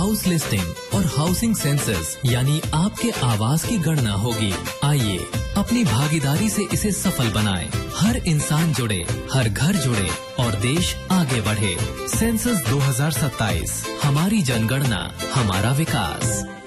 House listing और housing census यानी आपके आवास की गणना होगी। आइए अपनी भागीदारी से इसे सफल बनाएं। हर इंसान जुड़े, हर घर जुड़े और देश आगे बढ़े। सेंसस 2027, हमारी जनगणना, हमारा विकास।